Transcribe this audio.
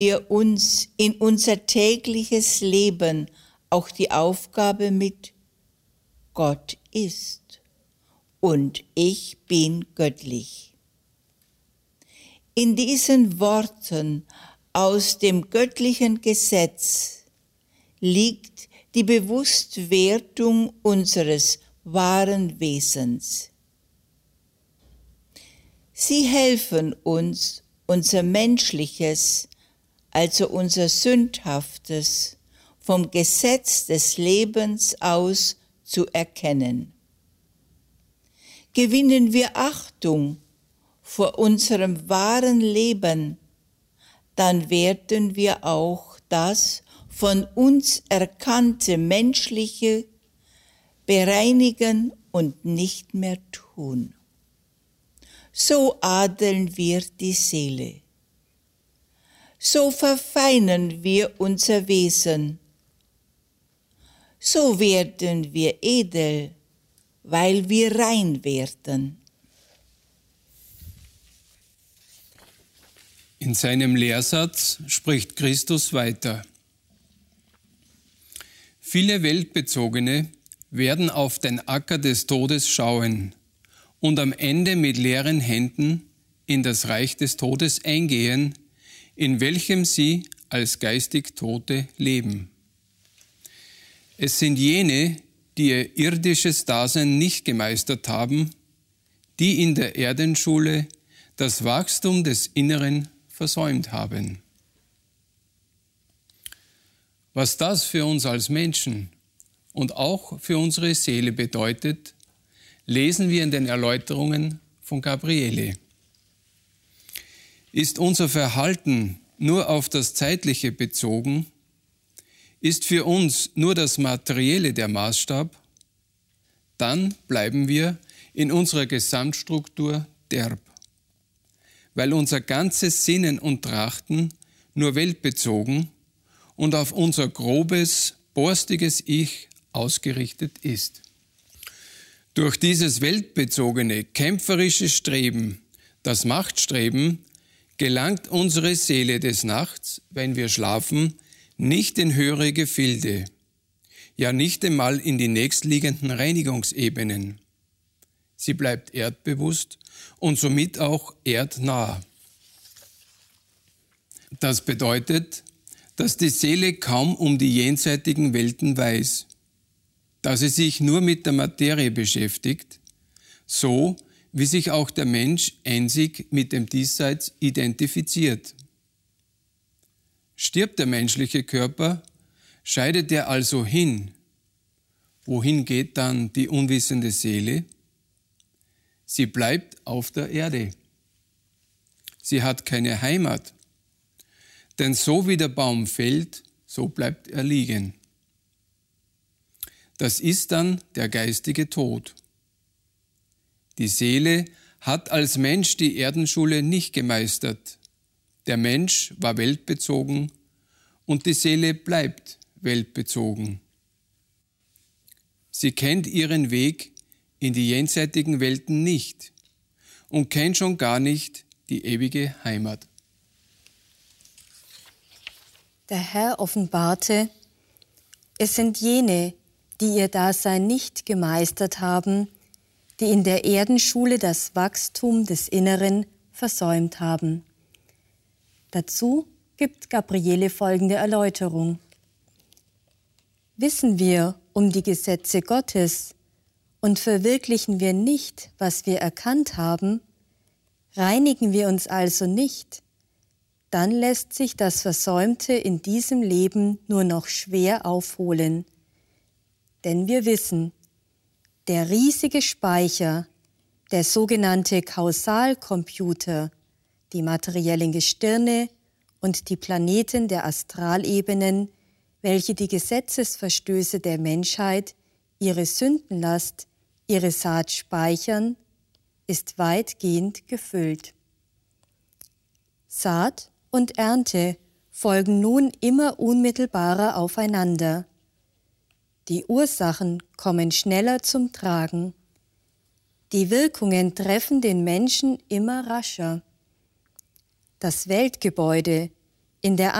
ihr uns in unser tägliches Leben auch die Aufgabe mit: Gott ist und ich bin göttlich. In diesen Worten aus dem göttlichen Gesetz liegt die Bewusstwerdung unseres wahren Wesens. Sie helfen uns, unser menschliches, also unser sündhaftes, vom Gesetz des Lebens aus zu erkennen. Gewinnen wir Achtung vor unserem wahren Leben, dann werden wir auch das von uns erkannte Menschliche bereinigen und nicht mehr tun. So adeln wir die Seele. So verfeinern wir unser Wesen. So werden wir edel, weil wir rein werden. In seinem Lehrsatz spricht Christus weiter. Viele Weltbezogene werden auf den Acker des Todes schauen und am Ende mit leeren Händen in das Reich des Todes eingehen, in welchem sie als geistig Tote leben. Es sind jene, die ihr irdisches Dasein nicht gemeistert haben, die in der Erdenschule das Wachstum des Inneren versäumt haben. Was das für uns als Menschen und auch für unsere Seele bedeutet, lesen wir in den Erläuterungen von Gabriele. Ist unser Verhalten nur auf das Zeitliche bezogen? Ist für uns nur das Materielle der Maßstab? Dann bleiben wir in unserer Gesamtstruktur derb, weil unser ganzes Sinnen und Trachten nur weltbezogen und auf unser grobes, borstiges Ich ausgerichtet ist. Durch dieses weltbezogene, kämpferische Streben, das Machtstreben, gelangt unsere Seele des Nachts, wenn wir schlafen, nicht in höhere Gefilde, ja nicht einmal in die nächstliegenden Reinigungsebenen. Sie bleibt erdbewusst und somit auch erdnah. Das bedeutet, dass die Seele kaum um die jenseitigen Welten weiß, da sie sich nur mit der Materie beschäftigt, so wie sich auch der Mensch einzig mit dem Diesseits identifiziert. Stirbt der menschliche Körper, scheidet er also hin. Wohin geht dann die unwissende Seele? Sie bleibt auf der Erde. Sie hat keine Heimat. Denn so wie der Baum fällt, so bleibt er liegen. Das ist dann der geistige Tod. Die Seele hat als Mensch die Erdenschule nicht gemeistert. Der Mensch war weltbezogen und die Seele bleibt weltbezogen. Sie kennt ihren Weg in die jenseitigen Welten nicht und kennt schon gar nicht die ewige Heimat. Der Herr offenbarte, es sind jene, die ihr Dasein nicht gemeistert haben, die in der Erdenschule das Wachstum des Inneren versäumt haben. Dazu gibt Gabriele folgende Erläuterung. Wissen wir um die Gesetze Gottes und verwirklichen wir nicht, was wir erkannt haben, reinigen wir uns also nicht, dann lässt sich das Versäumte in diesem Leben nur noch schwer aufholen. Denn wir wissen, der riesige Speicher, der sogenannte Kausalcomputer, die materiellen Gestirne und die Planeten der Astralebenen, welche die Gesetzesverstöße der Menschheit, ihre Sündenlast, ihre Saat speichern, ist weitgehend gefüllt. Saat und Ernte folgen nun immer unmittelbarer aufeinander. Die Ursachen kommen schneller zum Tragen. Die Wirkungen treffen den Menschen immer rascher. Das Weltgebäude, In der